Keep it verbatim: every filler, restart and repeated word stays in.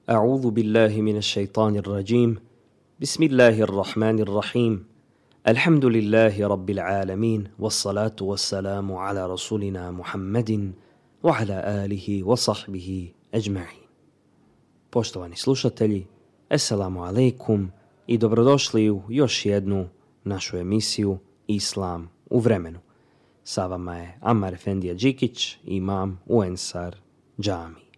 أعوذ بالله من الشيطان الرجيم بسم الله الرحمن الرحيم الحمد لله رب العالمين والصلاة والسلام على رسولنا محمد وعلى آله وصحبه أجمعين. Poštovani slušatelji, Esselamu alaikum i dobrodošli u još jednu našu emisiju Islam u vremenu. Sa vama je Ammar Efendija Đikić, imam u Ensar džami.